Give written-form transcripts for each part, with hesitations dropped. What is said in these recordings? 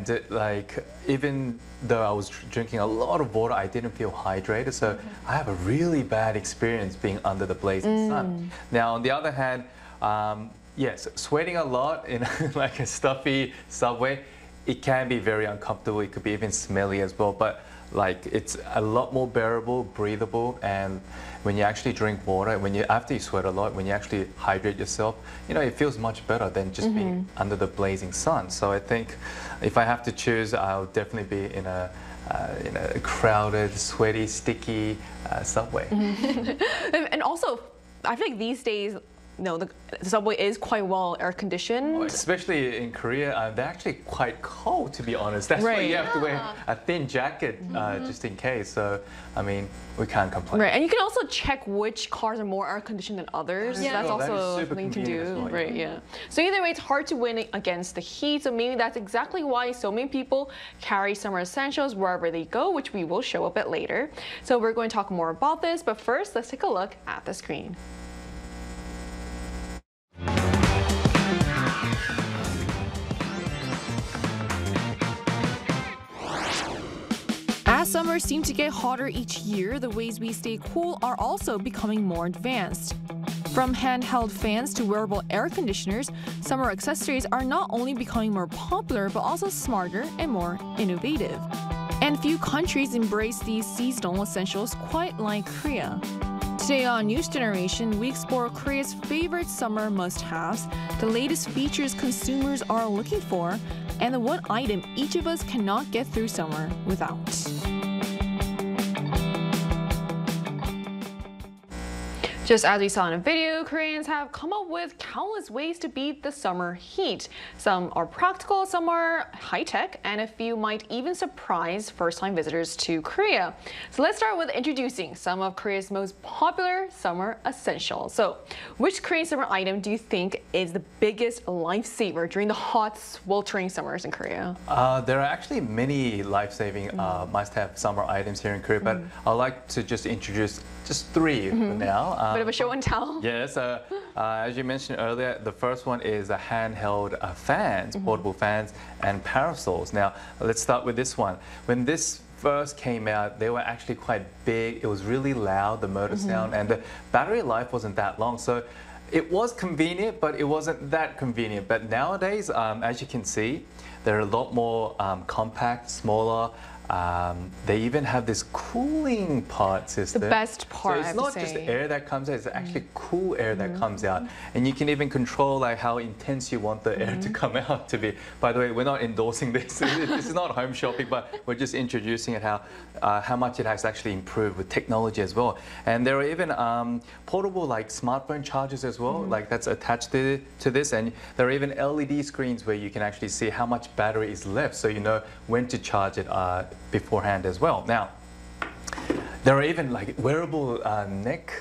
And like, even though I was drinking a lot of water, I didn't feel hydrated. So I have a really bad experience being under the blazing sun. Now, on the other hand, yes, sweating a lot in like a stuffy subway, it can be very uncomfortable. It could be even smelly as well. But like, it's a lot more bearable, breathable, and when you actually drink water, after you sweat a lot, when you actually hydrate yourself, you know, it feels much better than just being under the blazing sun. So I think if I have to choose, I'll definitely be in a crowded, sweaty, sticky subway. And also, I feel like these days, no, the subway is quite well air conditioned. Oh, especially in Korea, they're actually quite cold, to be honest. That's why you have to wear a thin jacket just in case. So, I mean, we can't complain. Right, and you can also check which cars are more air conditioned than others. Yeah. That's Oh, that also is super something you can do. convenient as well, Right, yeah. So either way, it's hard to win against the heat. So maybe that's exactly why so many people carry summer essentials wherever they go, which we will show a bit later. So we're going to talk more about this, but first, let's take a look at the screen. As summers seem to get hotter each year, the ways we stay cool are also becoming more advanced. From handheld fans to wearable air conditioners, summer accessories are not only becoming more popular but also smarter and more innovative. And few countries embrace these seasonal essentials quite like Korea. Today on News Generation, we explore Korea's favorite summer must-haves, the latest features consumers are looking for, and the one item each of us cannot get through summer without. Just as we saw in a video, Koreans have come up with countless ways to beat the summer heat. Some are practical, some are high-tech, and a few might even surprise first-time visitors to Korea. So let's start with introducing some of Korea's most popular summer essentials. So which Korean summer item do you think is the biggest lifesaver during the hot, sweltering summers in Korea? There are actually many life-saving must-have summer items here in Korea, but I'd like to just introduce just three for now. Bit of a show and tell. Yes, as you mentioned earlier, the first one is the handheld fans, portable fans and parasols. Now, let's start with this one. When this first came out, they were actually quite big. It was really loud, the motor sound, and the battery life wasn't that long. So it was convenient, but it wasn't that convenient. But nowadays, as you can see, they're a lot more compact, smaller. They even have this cooling part system. The best part, so it's not just air that comes out, it's actually cool air that comes out. And you can even control like how intense you want the air to come out to be. By the way, we're not endorsing this. This is not home shopping, but we're just introducing it, how much it has actually improved with technology as well. And there are even portable like smartphone chargers as well, like that's attached to this. And there are even LED screens where you can actually see how much battery is left, so you know when to charge it beforehand as well. Now, there are even like wearable neck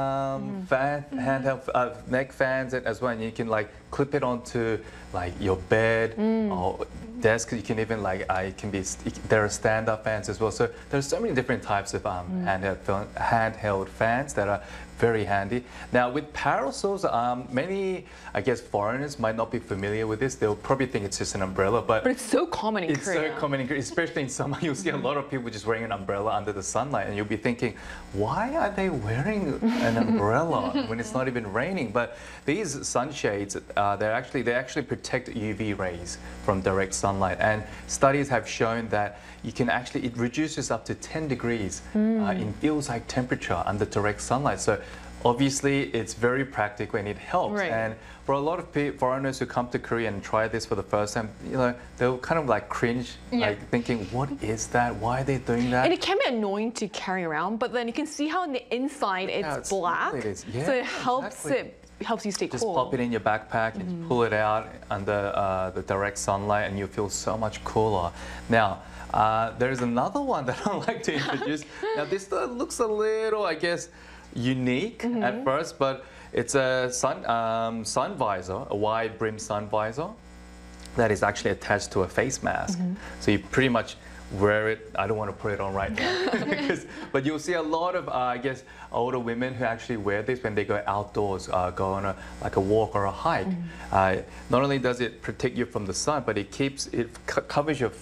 handheld neck fans as well, and you can like clip it onto like your bed or desk. You can even like there are stand-up fans as well. So there's so many different types of handheld fans that are very handy. Now with parasols, many, I guess, foreigners might not be familiar with this. They'll probably think it's just an umbrella, but it's so common in Korea. It's so common in Korea, especially in summer. You'll see a lot of people just wearing an umbrella under the sunlight, and you'll be thinking, why are they wearing an umbrella when it's not even raining? But these sunshades, they actually protect UV rays from direct sunlight, and studies have shown that it reduces up to 10 degrees in feels-like temperature under direct sunlight. So obviously it's very practical and it helps. Right. And for a lot of foreigners who come to Korea and try this for the first time, you know, they'll kind of like cringe, like thinking, what is that? Why are they doing that? And it can be annoying to carry around, but then you can see how on the inside it's black, so it helps helps you stay cool. Just pop it in your backpack and pull it out under the direct sunlight, and you feel so much cooler. Now, there's another one that I'd like to introduce. Now, this looks a little, I guess, unique at first, but it's a sun visor, a wide brim sun visor that is actually attached to a face mask. So you pretty much wear it. I don't want to put it on right now. But you'll see a lot of, I guess, older women who actually wear this when they go outdoors, go on like a walk or a hike. Not only does it protect you from the sun, but it covers your